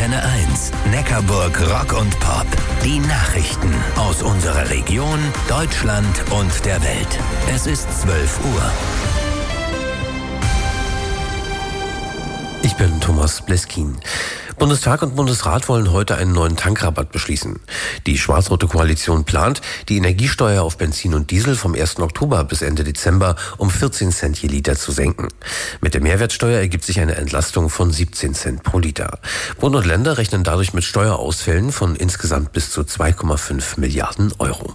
Antenne 1, Neckarburg Rock und Pop. Die Nachrichten aus unserer Region, Deutschland und der Welt. Es ist 12 Uhr. Ich bin Thomas Bleskin. Bundestag und Bundesrat wollen heute einen neuen Tankrabatt beschließen. Die schwarz-rote Koalition plant, die Energiesteuer auf Benzin und Diesel vom 1. Oktober bis Ende Dezember um 14 Cent je Liter zu senken. Mit der Mehrwertsteuer ergibt sich eine Entlastung von 17 Cent pro Liter. Bund und Länder rechnen dadurch mit Steuerausfällen von insgesamt bis zu 2,5 Milliarden Euro.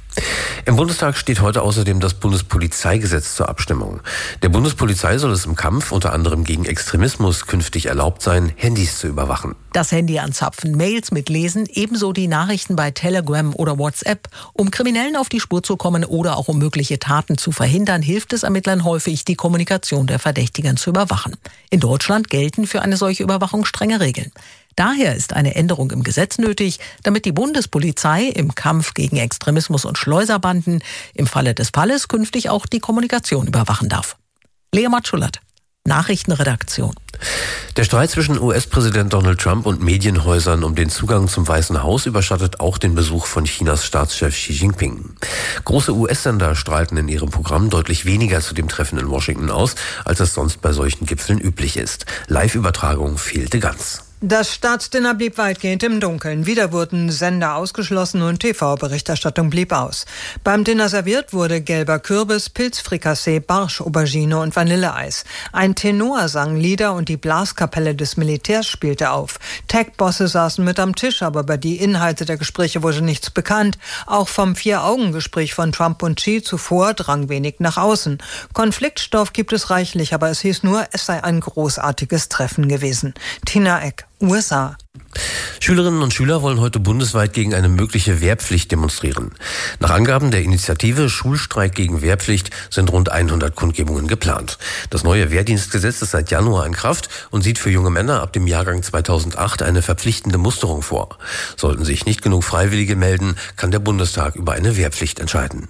Im Bundestag steht heute außerdem das Bundespolizeigesetz zur Abstimmung. Der Bundespolizei soll es im Kampf unter anderem gegen Extremismus künftig erlaubt sein, Handys zu überwachen. Das Handy anzapfen, Mails mitlesen, ebenso die Nachrichten bei Telegram oder WhatsApp. Um Kriminellen auf die Spur zu kommen oder auch um mögliche Taten zu verhindern, hilft es Ermittlern häufig, die Kommunikation der Verdächtigen zu überwachen. In Deutschland gelten für eine solche Überwachung strenge Regeln. Daher ist eine Änderung im Gesetz nötig, damit die Bundespolizei im Kampf gegen Extremismus und Schleuserbanden im Falle des Falles künftig auch die Kommunikation überwachen darf. Lea Matschulert, Nachrichtenredaktion. Der Streit zwischen US-Präsident Donald Trump und Medienhäusern um den Zugang zum Weißen Haus überschattet auch den Besuch von Chinas Staatschef Xi Jinping. Große US-Sender strahlten in ihrem Programm deutlich weniger zu dem Treffen in Washington aus, als es sonst bei solchen Gipfeln üblich ist. Live-Übertragung fehlte ganz. Das Staatsdinner blieb weitgehend im Dunkeln. Wieder wurden Sender ausgeschlossen und TV-Berichterstattung blieb aus. Beim Dinner serviert wurde gelber Kürbis, Pilzfrikassee, Barsch, Aubergine und Vanilleeis. Ein Tenor sang Lieder und die Blaskapelle des Militärs spielte auf. Tech-Bosse saßen mit am Tisch, aber über die Inhalte der Gespräche wurde nichts bekannt. Auch vom Vier-Augen-Gespräch von Trump und Xi zuvor drang wenig nach außen. Konfliktstoff gibt es reichlich, aber es hieß nur, es sei ein großartiges Treffen gewesen. Tina Eck, USA. Schülerinnen und Schüler wollen heute bundesweit gegen eine mögliche Wehrpflicht demonstrieren. Nach Angaben der Initiative Schulstreik gegen Wehrpflicht sind rund 100 Kundgebungen geplant. Das neue Wehrdienstgesetz ist seit Januar in Kraft und sieht für junge Männer ab dem Jahrgang 2008 eine verpflichtende Musterung vor. Sollten sich nicht genug Freiwillige melden, kann der Bundestag über eine Wehrpflicht entscheiden.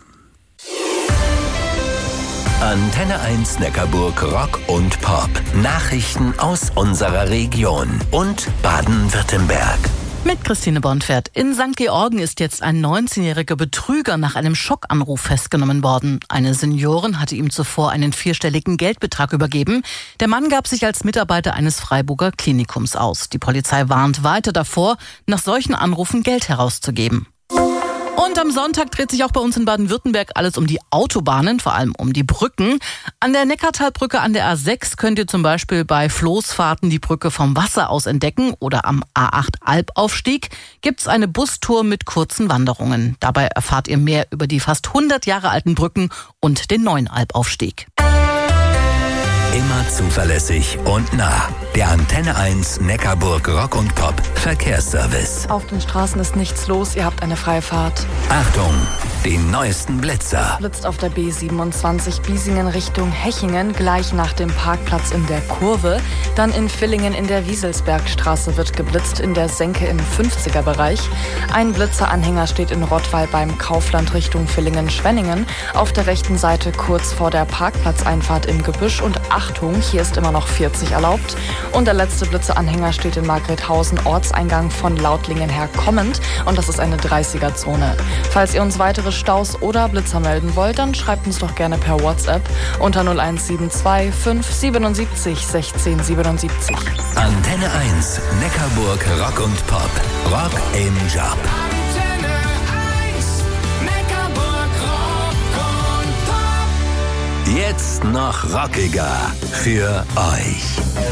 Antenne 1 Neckarburg Rock und Pop. Nachrichten aus unserer Region und Baden-Württemberg. Mit Christine Bonfert. In St. Georgen ist jetzt ein 19-jähriger Betrüger nach einem Schockanruf festgenommen worden. Eine Seniorin hatte ihm zuvor einen 4-stelligen Geldbetrag übergeben. Der Mann gab sich als Mitarbeiter eines Freiburger Klinikums aus. Die Polizei warnt weiter davor, nach solchen Anrufen Geld herauszugeben. Und am Sonntag dreht sich auch bei uns in Baden-Württemberg alles um die Autobahnen, vor allem um die Brücken. An der Neckartalbrücke an der A6 könnt ihr zum Beispiel bei Floßfahrten die Brücke vom Wasser aus entdecken oder am A8 Albaufstieg gibt's eine Bustour mit kurzen Wanderungen. Dabei erfahrt ihr mehr über die fast 100 Jahre alten Brücken und den neuen Albaufstieg. Immer zuverlässig und nah. Der Antenne 1 Neckarburg Rock und Pop Verkehrsservice. Auf den Straßen ist nichts los, ihr habt eine freie Fahrt. Achtung, die neuesten Blitzer. Blitzt auf der B27 Biesingen Richtung Hechingen, gleich nach dem Parkplatz in der Kurve. Dann in Villingen in der Wieselsbergstraße wird geblitzt, in der Senke im 50er-Bereich. Ein Blitzeranhänger steht in Rottweil beim Kaufland Richtung Villingen-Schwenningen. Auf der rechten Seite kurz vor der Parkplatzeinfahrt im Gebüsch und Achtung, hier ist immer noch 40 erlaubt. Und der letzte Blitzeanhänger steht in Margrethausen, Ortseingang von Lautlingen her kommend. Und das ist eine 30er-Zone. Falls ihr uns weitere Staus oder Blitzer melden wollt, dann schreibt uns doch gerne per WhatsApp unter 0172 577 1677. Antenne 1 Neckarburg Rock und Pop. Rock im Job. Antenne 1 Neckarburg Rock und Pop. Jetzt noch rockiger für euch.